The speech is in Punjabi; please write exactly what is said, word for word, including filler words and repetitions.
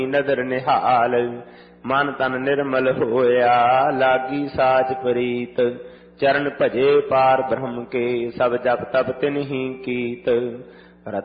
ਨਦਰ ਨਿਹਾਲ। ਮਨ ਤਨ ਨਿਰਮਲ ਹੋਇਆ ਲਾਗੀ ਸਾਚ ਪ੍ਰੀਤ। ਚਰਨ ਭਜੇ ਪਾਰ ਬ੍ਰਹਮ ਕੇ ਸਭ ਜਪ ਤਪ ਤਿਨਹੀ ਕੀਤ।